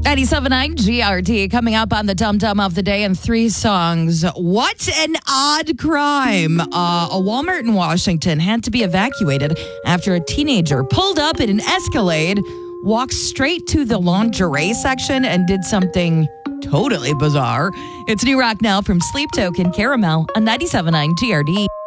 97.9 GRT coming up on the Dum Dum of the Day in 3 songs. What an odd crime. A Walmart in Washington had to be evacuated after a teenager pulled up in an Escalade, walked straight to the lingerie section, and did something totally bizarre. It's New Rock Now from Sleep Token Caramel on 97.9 GRD.